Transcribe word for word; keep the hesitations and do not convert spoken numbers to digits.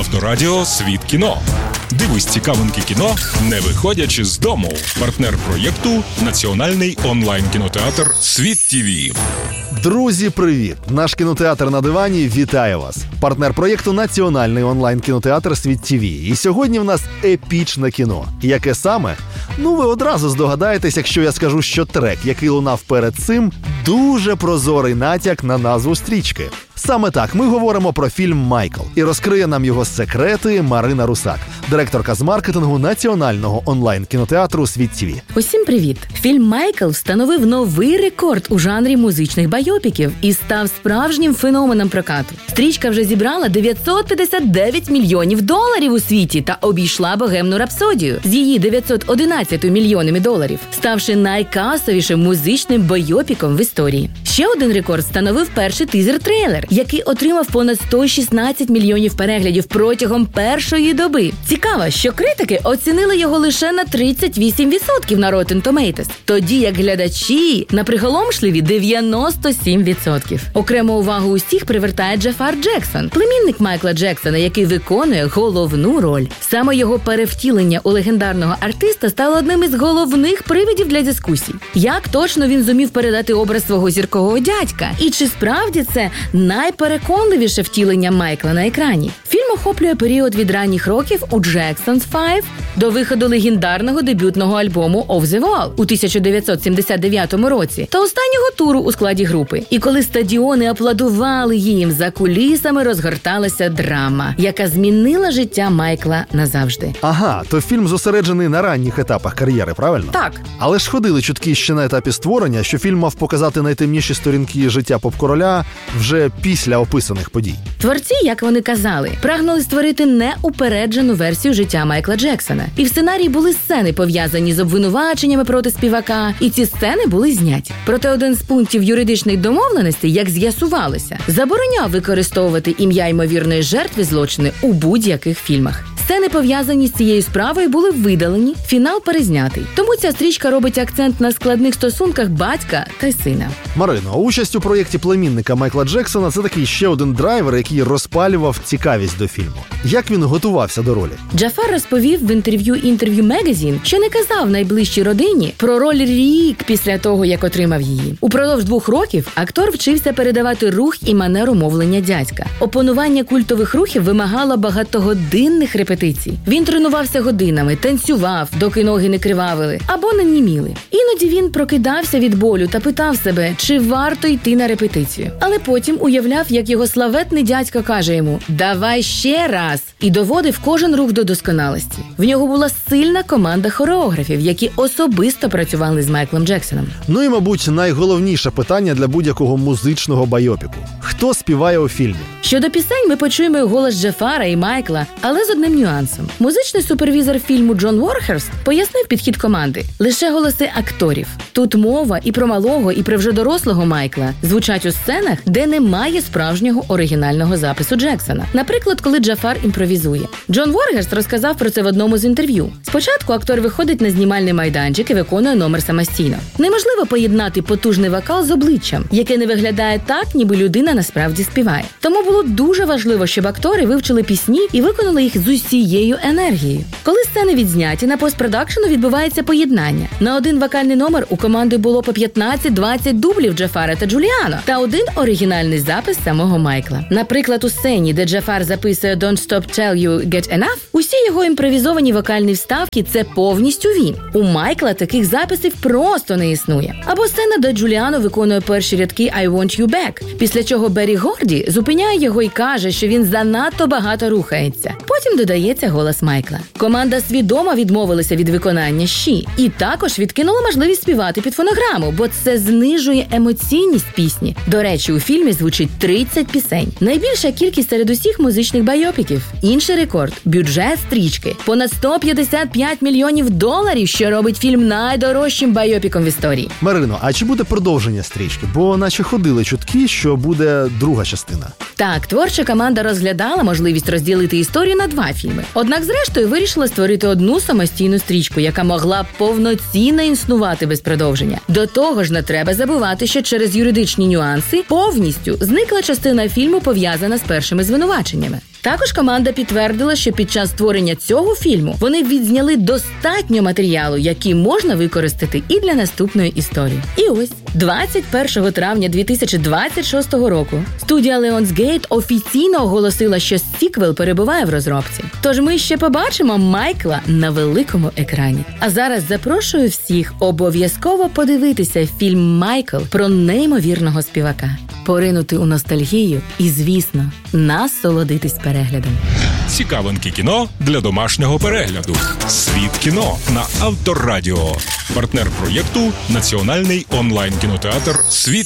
Авторадіо «Світ кіно». Дивись цікавинки кіно, не виходячи з дому. Партнер проєкту – Національний онлайн-кінотеатр «Світ ТІВІ». Друзі, привіт! Наш кінотеатр на дивані вітає вас. Партнер проєкту – Національний онлайн-кінотеатр «Світ ТІВІ». І сьогодні в нас епічне кіно. Яке саме? Ну, ви одразу здогадаєтесь, якщо я скажу, що трек, який лунав перед цим, дуже прозорий натяк на назву стрічки. Саме так, ми говоримо про фільм «Майкл». І розкриє нам його секрети Марина Русак, директорка з маркетингу Національного онлайн-кінотеатру «Світ ТІВІ». Усім привіт! Фільм «Майкл» встановив новий рекорд у жанрі музичних байопіків і став справжнім феноменом прокату. Стрічка вже зібрала дев'ятсот п'ятдесят дев'ять мільйонів доларів у світі та обійшла «Богемну рапсодію» з її дев'ятсот одинадцять мільйонами доларів, ставши найкасовішим музичним байопіком в історії. Ще один рекорд встановив перший тизер-трейлер, який отримав понад сто шістнадцять мільйонів переглядів протягом першої доби. Цікаво, що критики оцінили його лише на тридцять вісім відсотків на Rotten Tomatoes, тоді як глядачі на приголомшливі дев'яносто сім відсотків. Окрему увагу усіх привертає Джафар Джексон, племінник Майкла Джексона, який виконує головну роль. Саме його перевтілення у легендарного артиста стало одним із головних привідів для дискусій. Як точно він зумів передати образ свого зіркового дядька? І чи справді це найпереконливіше втілення Майкла на екрані? Фільм охоплює період від ранніх років у Jackson's Five до виходу легендарного дебютного альбому Off the Wall у тисяча дев'ятсот сімдесят дев'ятому році та останнього туру у складі групи. І коли стадіони аплодували їм, за кулісами розгорталася драма, яка змінила життя Майкла назавжди. Ага, то фільм зосереджений на ранніх етапах кар'єри, правильно? Так. Але ж ходили чутки ще на етапі створення, що фільм мав показати найтемніші сторінки життя поп-короля вже після описаних подій. Творці, як вони казали, прагнули створити неупереджену версію життя Майкла Джексона. І в сценарії були сцени, пов'язані з обвинуваченнями проти співака, і ці сцени були зняті. Проте один з пунктів юридичних домовленостей, як з'ясувалося, забороняв використовувати ім'я ймовірної жертви злочину у будь-яких фільмах. Сцени, пов'язані з цією справою, були видалені, фінал перезнятий. Тому ця стрічка робить акцент на складних стосунках батька та сина. Марино, участь у проєкті племінника Майкла Джексона – це такий ще один драйвер, який розпалював цікавість до фільму. Як він готувався до ролі? Джафар розповів в інтерв'ю «Інтерв'ю Magazine», що не казав найближчій родині про роль рік після того, як отримав її. Упродовж двох років актор вчився передавати рух і манеру мовлення дядька. Опанування культових рухів вимагало багатогодинних репетицій. Він тренувався годинами, танцював, доки ноги не кривавили або не німіли. Іноді він прокидався від болю та питав себе, чи варто йти на репетицію. Але потім уявляв, як його славетний дядько каже йому «давай ще раз» і доводив кожен рух до досконалості. В нього була сильна команда хореографів, які особисто працювали з Майклом Джексоном. Ну і, мабуть, найголовніше питання для будь-якого музичного байопіку. Хто співає у фільмі? Щодо пісень ми почуємо голос Джафара і Майкла, але з одним нюансом. Музичний супервізор фільму Джон Ворхерст пояснив підхід команди. Лише голоси акторів. Тут мова і про малого, і про вже дорослого Майкла звучать у сценах, де немає справжнього оригінального запису Джексона. Наприклад, коли Джафар імпровізує. Джон Ворхерст розказав про це в одному з інтерв'ю. Спочатку актор виходить на знімальний майданчик і виконує номер самостійно. Неможливо поєднати потужний вокал з обличчям, яке не виглядає так, ніби людина насправді співає. Тому було дуже важливо, щоб актори вивчили пісні і виконали їх з усією енергією. Коли сцени відзняті, на постпродакшену відбувається поєднання. На один вокальний номер у команди було по п'ятнадцять-двадцять дублів Джафара та Джуліано та один оригінальний запис самого Майкла. Наприклад, у сцені, де Джафар записує «Don't stop till you get enough», усі його імпровізовані вокальні вставки – це повністю він. У Майкла таких записів просто не існує. Або сцена, де Джуліано виконує перші рядки «I want you back», після чого Беррі Горді зупиняє його і каже, що він занадто багато рухається. Потім додається голос Майкла. Команда свідомо відмовилася від виконання «Щі» і також відкинула можливість співати під фонограму, бо це знижує емоційність пісні. До речі, у фільмі звучить тридцять пісень. Найбільша кількість серед усіх музичних байопіків. Інший рекорд – бюджет стрічки. Понад сто п'ятдесят п'ять мільйонів доларів, що робить фільм найдорожчим байопіком в історії. Марино, а чи буде продовження стрічки? Бо наче ходили чутки, що буде друга частина. Так, творча команда розглядала можливість розділити історію на два фільми. Однак, зрештою, вирішила створити одну самостійну стрічку, яка могла б повноцінно існувати без продовження. До того ж, не треба забувати, що через юридичні нюанси повністю зникла частина фільму, пов'язана з першими звинуваченнями. Також команда підтвердила, що під час створення цього фільму вони відзняли достатньо матеріалу, який можна використати і для наступної історії. І ось, двадцять першого травня дві тисячі двадцять шостого року студія Lionsgate офіційно оголосила, що сіквел перебуває в розробці. Тож ми ще побачимо Майкла на великому екрані. А зараз запрошую всіх обов'язково подивитися фільм «Майкл» про неймовірного співака, поринути у ностальгію і, звісно, насолодитись переглядом. Цікавинки кіно для домашнього перегляду. Світ кіно на Авторадіо. Партнер проєкту – Національний онлайн-кінотеатр «Світ